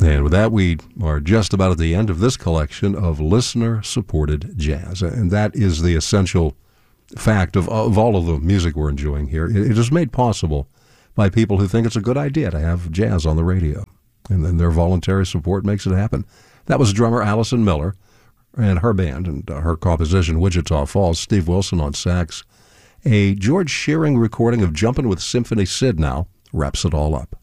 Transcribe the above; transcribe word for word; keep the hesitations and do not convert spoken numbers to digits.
And with that, we are just about at the end of this collection of listener-supported jazz. And that is the essential fact of, of all of the music we're enjoying here. It, it is made possible by people who think it's a good idea to have jazz on the radio. And then their voluntary support makes it happen. That was drummer Allison Miller and her band and uh, her composition, Wichita Falls. Steve Wilson on sax. A George Shearing recording of Jumpin' with Symphony Sid now wraps it all up.